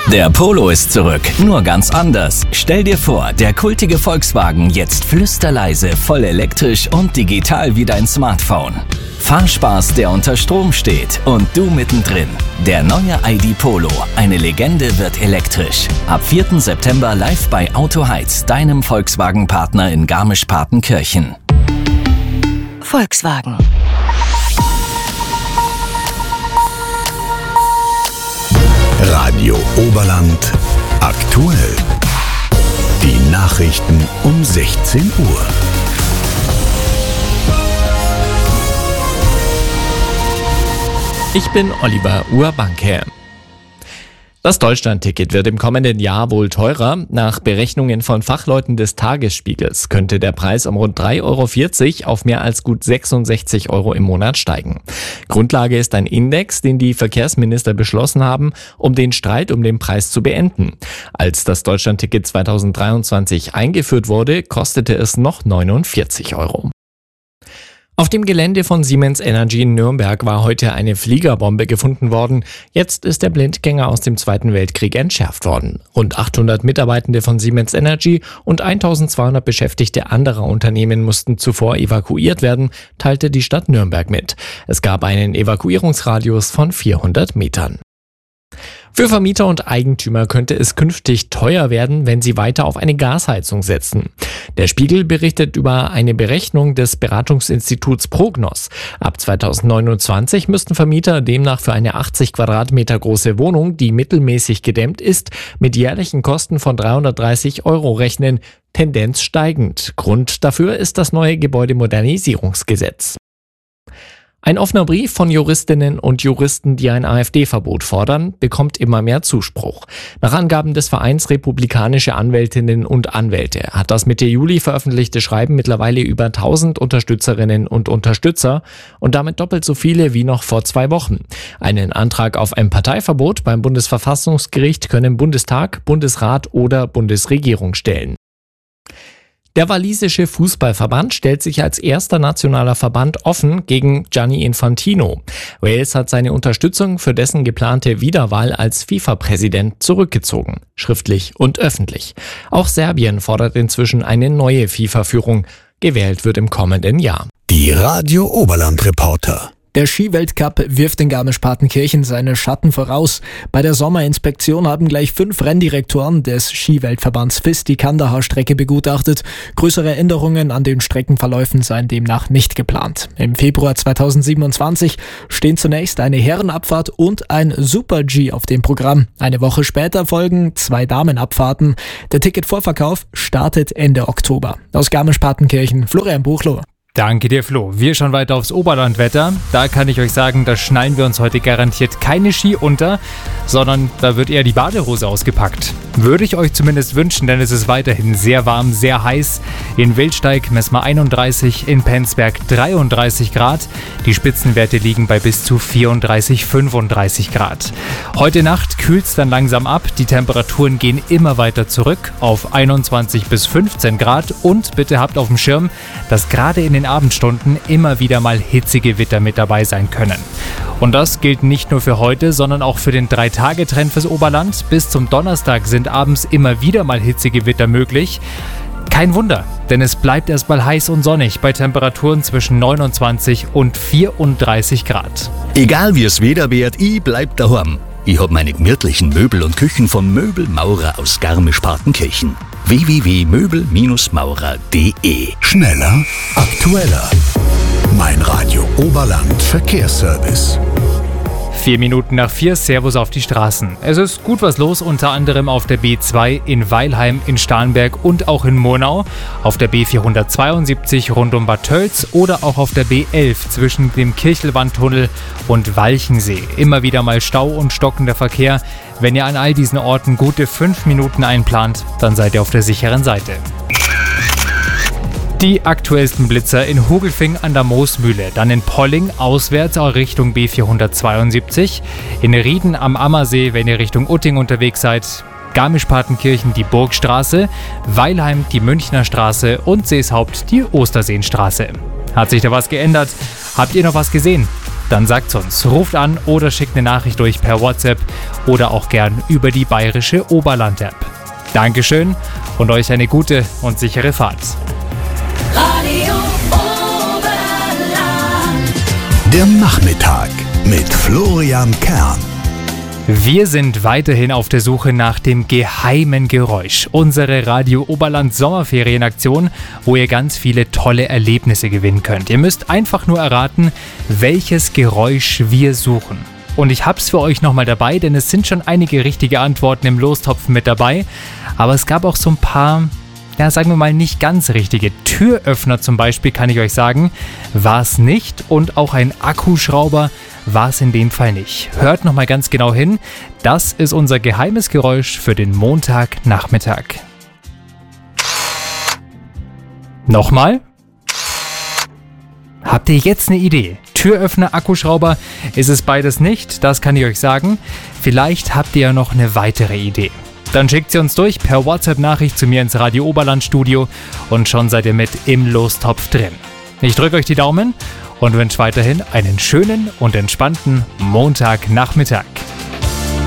Der Polo ist zurück, nur ganz anders. Stell dir vor, der kultige Volkswagen jetzt flüsterleise, voll elektrisch und digital wie dein Smartphone. Fahrspaß, der unter Strom steht und du mittendrin. Der neue ID Polo, eine Legende, wird elektrisch. Ab 4. September live bei Auto Heiz, deinem Volkswagen-Partner in Garmisch-Partenkirchen. Volkswagen. Radio Oberland aktuell. Die Nachrichten um 16 Uhr. Ich bin Oliver Urbanke. Das Deutschland-Ticket wird im kommenden Jahr wohl teurer. Nach Berechnungen von Fachleuten des Tagesspiegels könnte der Preis um rund 3,40 € auf mehr als gut 66 € im Monat steigen. Grundlage ist ein Index, den die Verkehrsminister beschlossen haben, um den Streit um den Preis zu beenden. Als das Deutschland-Ticket 2023 eingeführt wurde, kostete es noch 49 €. Auf dem Gelände von Siemens Energy in Nürnberg war heute eine Fliegerbombe gefunden worden. Jetzt ist der Blindgänger aus dem Zweiten Weltkrieg entschärft worden. Rund 800 Mitarbeitende von Siemens Energy und 1200 Beschäftigte anderer Unternehmen mussten zuvor evakuiert werden, teilte die Stadt Nürnberg mit. Es gab einen Evakuierungsradius von 400 Metern. Für Vermieter und Eigentümer könnte es künftig teuer werden, wenn sie weiter auf eine Gasheizung setzen. Der Spiegel berichtet über eine Berechnung des Beratungsinstituts Prognos. Ab 2029 müssten Vermieter demnach für eine 80 Quadratmeter große Wohnung, die mittelmäßig gedämmt ist, mit jährlichen Kosten von 330 € rechnen, Tendenz steigend. Grund dafür ist das neue Gebäudemodernisierungsgesetz. Ein offener Brief von Juristinnen und Juristen, die ein AfD-Verbot fordern, bekommt immer mehr Zuspruch. Nach Angaben des Vereins Republikanische Anwältinnen und Anwälte hat das Mitte Juli veröffentlichte Schreiben mittlerweile über 1000 Unterstützerinnen und Unterstützer und damit doppelt so viele wie noch vor 2 Wochen. Einen Antrag auf ein Parteiverbot beim Bundesverfassungsgericht können Bundestag, Bundesrat oder Bundesregierung stellen. Der walisische Fußballverband stellt sich als erster nationaler Verband offen gegen Gianni Infantino. Wales hat seine Unterstützung für dessen geplante Wiederwahl als FIFA-Präsident zurückgezogen, schriftlich und öffentlich. Auch Serbien fordert inzwischen eine neue FIFA-Führung. Gewählt wird im kommenden Jahr. Die Radio Oberland Reporter. Der Skiweltcup wirft in Garmisch-Partenkirchen seine Schatten voraus. Bei der Sommerinspektion haben gleich 5 Renndirektoren des Skiweltverbands FIS die Kandahar-Strecke begutachtet. Größere Änderungen an den Streckenverläufen seien demnach nicht geplant. Im Februar 2027 stehen zunächst eine Herrenabfahrt und ein Super-G auf dem Programm. Eine Woche später folgen 2 Damenabfahrten. Der Ticketvorverkauf startet Ende Oktober. Aus Garmisch-Partenkirchen, Florian Buchloh. Danke dir, Flo. Wir schauen weiter aufs Oberlandwetter. Da kann ich euch sagen, da schnallen wir uns heute garantiert keine Ski unter, sondern da wird eher die Badehose ausgepackt. Würde ich euch zumindest wünschen, denn es ist weiterhin sehr warm, sehr heiß. In Wildsteig messen wir 31, in Penzberg 33 Grad. Die Spitzenwerte liegen bei bis zu 34, 35 Grad. Heute Nacht kühlt es dann langsam ab. Die Temperaturen gehen immer weiter zurück auf 21 bis 15 Grad. Und bitte habt auf dem Schirm, dass gerade in den Abendstunden immer wieder mal hitzige Gewitter mit dabei sein können. Und das gilt nicht nur für heute, sondern auch für den 3-Tage-Trend fürs Oberland. Bis zum Donnerstag sind abends immer wieder mal hitzige Gewitter möglich. Kein Wunder, denn es bleibt erstmal heiß und sonnig bei Temperaturen zwischen 29 und 34 Grad. Egal wie es Wetter wird, ich bleib daheim. Ich hab meine gemütlichen Möbel und Küchen vom Möbelmaurer aus Garmisch-Partenkirchen. www.möbelmaurer.de. Schneller, aktueller. Mein Radio Oberland Verkehrsservice. 4 Minuten nach 4, Servus auf die Straßen. Es ist gut was los, unter anderem auf der B2 in Weilheim, in Starnberg und auch in Murnau, auf der B472 rund um Bad Tölz oder auch auf der B11 zwischen dem Kirchelwandtunnel und Walchensee. Immer wieder mal Stau und stockender Verkehr. Wenn ihr an all diesen Orten gute 5 Minuten einplant, dann seid ihr auf der sicheren Seite. Die aktuellsten Blitzer in Hogelfing an der Moosmühle, dann in Polling auswärts Richtung B472, in Rieden am Ammersee, wenn ihr Richtung Utting unterwegs seid, Garmisch-Partenkirchen die Burgstraße, Weilheim die Münchner Straße und Seeshaupt die Osterseenstraße. Hat sich da was geändert? Habt ihr noch was gesehen? Dann sagt's uns. Ruft an oder schickt eine Nachricht durch per WhatsApp oder auch gern über die bayerische Oberland-App. Dankeschön und euch eine gute und sichere Fahrt. Radio Oberland. Der Nachmittag mit Florian Kern. Wir sind weiterhin auf der Suche nach dem geheimen Geräusch. Unsere Radio Oberland Sommerferienaktion, wo ihr ganz viele tolle Erlebnisse gewinnen könnt. Ihr müsst einfach nur erraten, welches Geräusch wir suchen. Und ich hab's für euch nochmal dabei, denn es sind schon einige richtige Antworten im Lostopf mit dabei. Aber es gab auch so ein paar, sagen wir mal, nicht ganz richtige. Türöffner zum Beispiel, kann ich euch sagen, war es nicht. Und auch ein Akkuschrauber war es in dem Fall nicht. Hört nochmal ganz genau hin. Das ist unser geheimes Geräusch für den Montagnachmittag. Nochmal. Habt ihr jetzt eine Idee? Türöffner, Akkuschrauber, ist es beides nicht, das kann ich euch sagen. Vielleicht habt ihr ja noch eine weitere Idee. Dann schickt sie uns durch per WhatsApp-Nachricht zu mir ins Radio Oberland Studio und schon seid ihr mit im Lostopf drin. Ich drücke euch die Daumen und wünsche weiterhin einen schönen und entspannten Montagnachmittag.